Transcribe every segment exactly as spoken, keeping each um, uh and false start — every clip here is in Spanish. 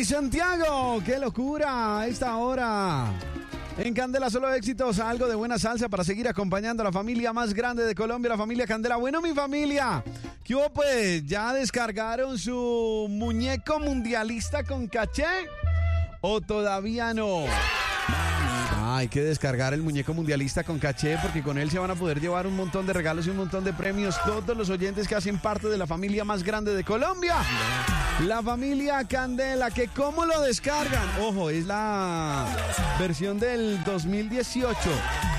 Santiago, qué locura a esta hora. En Candela solo éxitos, algo de buena salsa para seguir acompañando a la familia más grande de Colombia, la familia Candela. Bueno, mi familia, ¿qué hubo pues? ¿Ya descargaron su muñeco mundialista con caché? ¿O todavía no? Ah, hay que descargar el muñeco mundialista con caché porque con él se van a poder llevar un montón de regalos y un montón de premios todos los oyentes que hacen parte de la familia más grande de Colombia. La familia Candela, que ¿cómo lo descargan? Ojo, es la versión del dos mil dieciocho.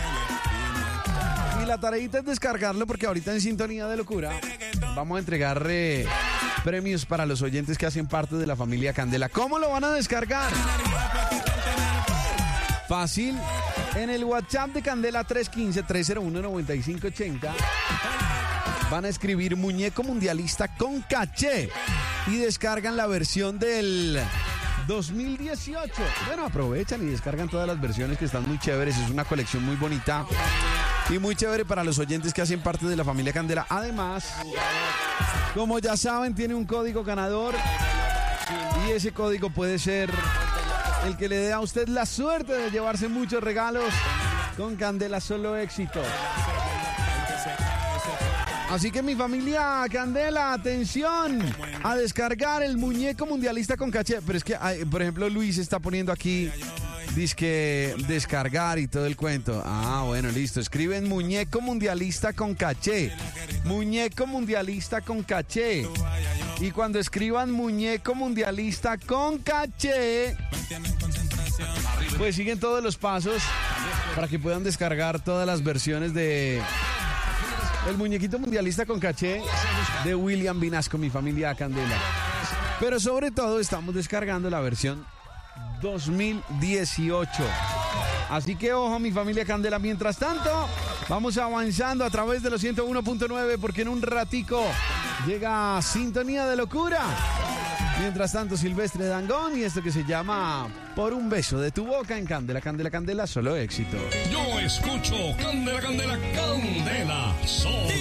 Y la tareita es descargarlo porque ahorita en Sintonía de Locura vamos a entregar eh, premios para los oyentes que hacen parte de la familia Candela. ¿Cómo lo van a descargar? Fácil, en el WhatsApp de Candela tres uno cinco, tres cero uno, nueve cinco ocho cero van a escribir muñeco mundialista con caché y descargan la versión del dos mil dieciocho. Bueno, aprovechan y descargan todas las versiones que están muy chéveres. Es una colección muy bonita y muy chévere para los oyentes que hacen parte de la familia Candela. Además, como ya saben, tiene un código ganador y ese código puede ser el que le dé a usted la suerte de llevarse muchos regalos con Candela solo éxito. Así que mi familia Candela, atención a descargar el muñeco mundialista con caché. Pero es que, hay, por ejemplo, Luis está poniendo aquí, dizque descargar y todo el cuento. Ah, bueno, listo. Escriben muñeco mundialista con caché. Muñeco mundialista con caché. Y cuando escriban muñeco mundialista con caché, pues siguen todos los pasos para que puedan descargar todas las versiones de el muñequito mundialista con caché de William Vinasco, mi familia Candela. Pero sobre todo estamos descargando la versión dos mil dieciocho. Así que ojo, mi familia Candela. Mientras tanto, vamos avanzando a través de los ciento uno punto nueve porque en un ratico llega Sintonía de Locura. Mientras tanto, Silvestre Dangond y esto que se llama Por un beso de tu boca en Candela, Candela, Candela, solo éxito. Yo escucho Candela, Candela, Candela, solo